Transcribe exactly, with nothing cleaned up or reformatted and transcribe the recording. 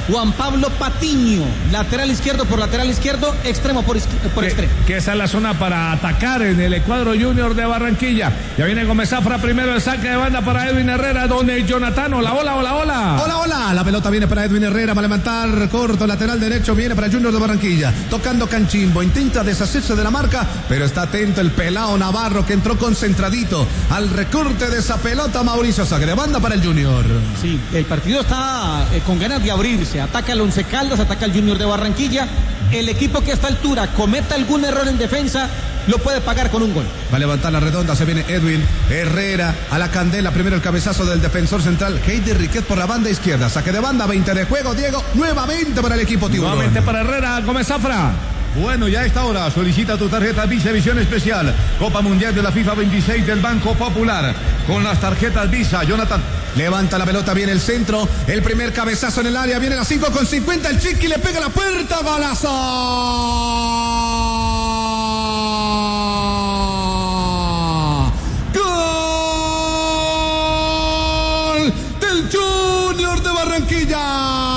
Juan Pablo Patiño, lateral izquierdo por lateral izquierdo, extremo por, por que, extremo. Que esa es la zona para atacar en el cuadro Junior de Barranquilla. Ya viene Gómez Zafra primero, el saque de banda para Edwin Herrera, donde Jonathan, hola, hola, hola, hola. Hola, hola, la pelota viene para Edwin Herrera, va a levantar corto, lateral derecho, viene para Junior de Barranquilla, tocando Canchimbo, intenta deshacerse de la marca, pero está atento el pelao Navarro que entró concentradito al recorte de esa pelota. Mauricio, saque de banda para el Junior. Sí, el partido está eh, con ganas de abrirse, ataca el Once Caldas, ataca el Junior de Barranquilla. El equipo que a esta altura cometa algún error en defensa lo puede pagar con un gol. Va a levantar la redonda, se viene Edwin Herrera a la candela, primero el cabezazo del defensor central Heider Riquet por la banda izquierda, saque de banda, veinte de juego, Diego, nuevamente para el equipo tiburón. Nuevamente para Herrera, Gómez Zafra. Bueno, ya a esta hora solicita tu tarjeta Visa Visión Especial, Copa Mundial de la FIFA veintiséis del Banco Popular, con las tarjetas Visa. Jonathan levanta la pelota, viene el centro, el primer cabezazo en el área, viene a las cinco con cincuenta, el Chiqui le pega a la puerta, golazo. Gol del Junior de Barranquilla.